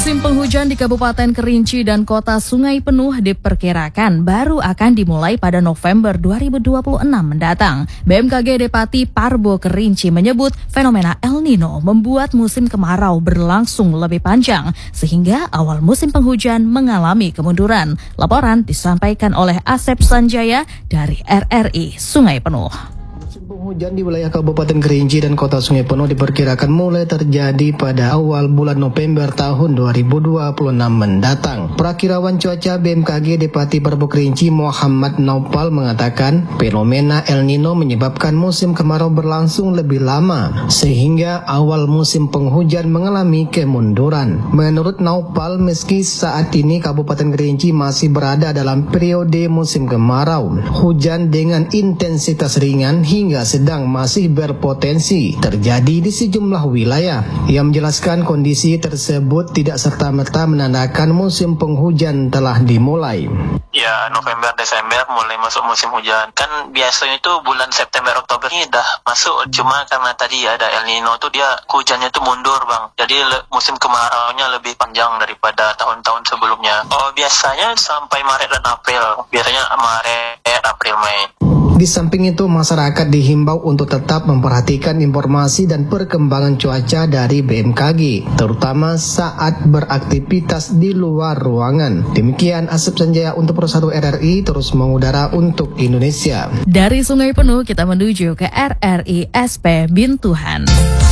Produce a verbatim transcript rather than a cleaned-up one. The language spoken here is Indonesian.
Musim penghujan di Kabupaten Kerinci dan Kota Sungai Penuh diperkirakan baru akan dimulai pada November dua ribu dua puluh enam mendatang. B M K G Depati Parbo Kerinci menyebut fenomena El Nino membuat musim kemarau berlangsung lebih panjang sehingga awal musim penghujan mengalami kemunduran. Laporan disampaikan oleh Asep Sanjaya dari R R I Sungai Penuh. Hujan di wilayah Kabupaten Kerinci dan Kota Sungai Penuh diperkirakan mulai terjadi pada awal bulan November tahun dua ribu dua puluh enam mendatang. Perakirawan cuaca B M K G Depati Parbo Kerinci Muhammad Naupal mengatakan fenomena El Nino menyebabkan musim kemarau berlangsung lebih lama sehingga awal musim penghujan mengalami kemunduran. Menurut Naupal, meski saat ini Kabupaten Kerinci masih berada dalam periode musim kemarau, hujan dengan intensitas ringan hingga sedang masih berpotensi terjadi di sejumlah wilayah. Ia menjelaskan kondisi tersebut tidak serta-merta menandakan musim penghujan telah dimulai. Ya, November, Desember mulai masuk musim hujan. Kan biasanya itu bulan September, Oktober ini dah masuk. Cuma karena tadi ada El Nino tuh dia hujannya tuh mundur, Bang. Jadi le, musim kemarau-nya lebih panjang daripada tahun-tahun sebelumnya. Oh, biasanya sampai Maret dan April. Biasanya Maret, April, Mei. Di samping itu, masyarakat dihimbau untuk tetap memperhatikan informasi dan perkembangan cuaca dari B M K G, terutama saat beraktivitas di luar ruangan. Demikian Asep Sanjaya untuk Pro satu R R I, terus mengudara untuk Indonesia. Dari Sungai Penuh kita menuju ke R R I S P Bintuhan.